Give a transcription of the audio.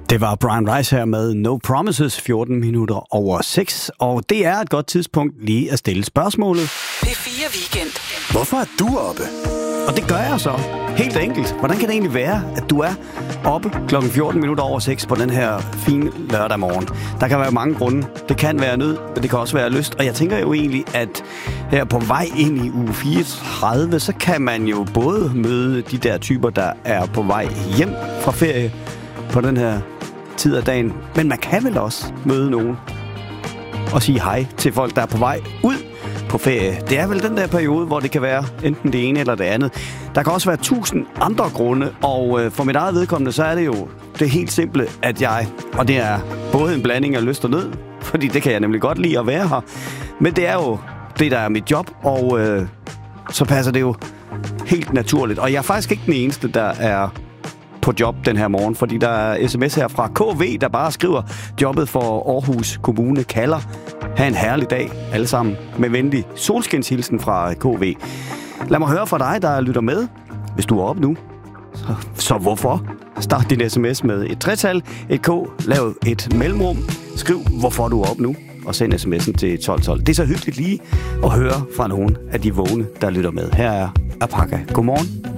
Det var Brian Rice her med No Promises, 14 minutter over 6. Og det er et godt tidspunkt lige at stille spørgsmålet. P4 Weekend. Hvorfor er du oppe? Og det gør jeg så. Helt enkelt. Hvordan kan det egentlig være, at du er oppe klokken 14 minutter over 6 på den her fine lørdag morgen? Der kan være mange grunde. Det kan være nød, men det kan også være lyst. Og jeg tænker jo egentlig, at her på vej ind i uge 34, så kan man jo både møde de der typer, der er på vej hjem fra ferie på den her tid af dagen. Men man kan vel også møde nogen og sige hej til folk, der er på vej ud på ferie. Det er vel den der periode, hvor det kan være enten det ene eller det andet. Der kan også være 1000 andre grunde, og for mit eget vedkommende, så er det jo det helt simple, at og det er både en blanding af lyst og nød, fordi det kan jeg nemlig godt lide at være her, men det er jo det, der er mit job, og så passer det jo helt naturligt. Og jeg er faktisk ikke den eneste, der er på job den her morgen, fordi der er sms her fra KV, der bare skriver, jobbet for Aarhus Kommune kalder. Ha' en herlig dag, alle sammen. Med venlig solskinshilsen fra KV. Lad mig høre fra dig, der lytter med. Hvis du er op nu, så hvorfor? Start din sms med et tretal, et K, lav et mellemrum, skriv, hvorfor du er op nu, og send sms'en til 1212. Det er så hyggeligt lige at høre fra nogen af de vågne, der lytter med. Her er Apaka. Godmorgen.